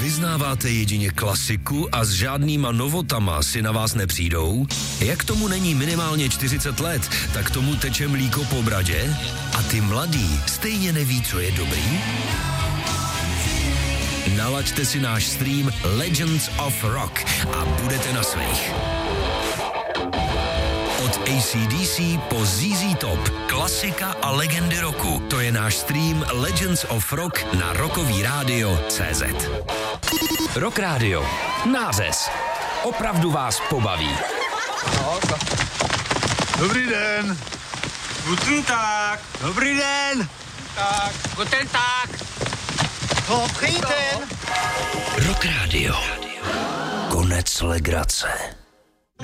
Vyznáváte jedině klasiku a s žádnýma novotama si na vás nepřijdou? Jak tomu není minimálně 40 let, tak tomu teče mlíko po bradě? A ty mladý stejně neví, co je dobrý? Nalaďte si náš stream Legends of Rock a budete na svých. Od AC/DC po ZZ Top, klasika a legendy roku. To je náš stream Legends of Rock na rockovíradio.cz. Rock Radio. Nářez. Opravdu vás pobaví. Dobrý den. Guten Tag. Dobrý den. Tag. Guten Tag. Dobrý den. Rock Radio. Konec legrace.